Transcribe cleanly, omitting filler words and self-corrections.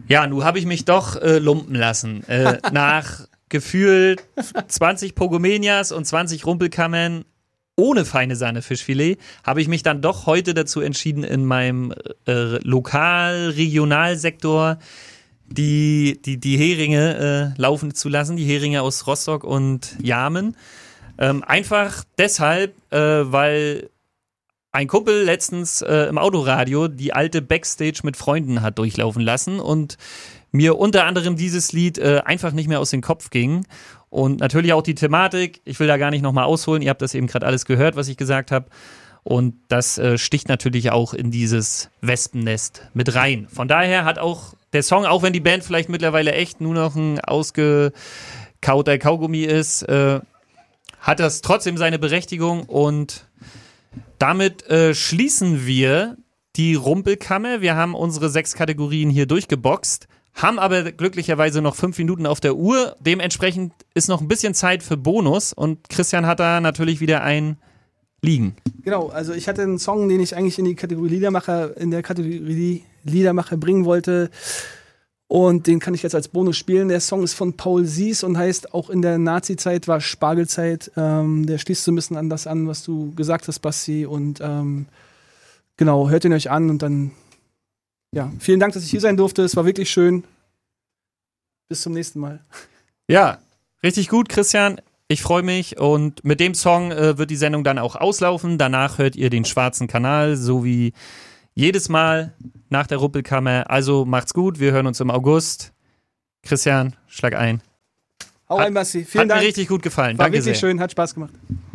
Ja, nun habe ich mich doch lumpen lassen. Nach gefühlt 20 Pogomenias und 20 Rumpelkammern ohne feine Sahne Fischfilet habe ich mich dann doch heute dazu entschieden, in meinem Lokal-Regionalsektor die Heringe laufen zu lassen, die Heringe aus Rostock und Jarmen. Einfach deshalb, weil ein Kumpel letztens im Autoradio die alte Backstage mit Freunden hat durchlaufen lassen und mir unter anderem dieses Lied einfach nicht mehr aus dem Kopf ging. Und natürlich auch die Thematik, ich will da gar nicht nochmal ausholen, ihr habt das eben gerade alles gehört, was ich gesagt habe. Und das sticht natürlich auch in dieses Wespennest mit rein. Von daher hat auch der Song, auch wenn die Band vielleicht mittlerweile echt nur noch ein ausgekauter Kaugummi ist, hat das trotzdem seine Berechtigung. Und damit schließen wir die Rumpelkammer. Wir haben unsere 6 Kategorien hier durchgeboxt. Haben aber glücklicherweise noch 5 Minuten auf der Uhr. Dementsprechend ist noch ein bisschen Zeit für Bonus. Und Christian hat da natürlich wieder einen liegen. Genau, also ich hatte einen Song, den ich eigentlich in der Kategorie Liedermacher bringen wollte. Und den kann ich jetzt als Bonus spielen. Der Song ist von Paul Sies und heißt, auch in der Nazi-Zeit war Spargelzeit. Der schließt so ein bisschen an das an, was du gesagt hast, Basti. Und genau, hört ihn euch an und dann ja, vielen Dank, dass ich hier sein durfte. Es war wirklich schön. Bis zum nächsten Mal. Ja, richtig gut, Christian. Ich freue mich. Und mit dem Song wird die Sendung dann auch auslaufen. Danach hört ihr den schwarzen Kanal, so wie jedes Mal nach der Rumpelkammer. Also macht's gut. Wir hören uns im August. Christian, schlag ein. Hau rein, Basti. Vielen Dank. Hat mir richtig gut gefallen. War Danke wirklich sehr. schön. Hat Spaß gemacht.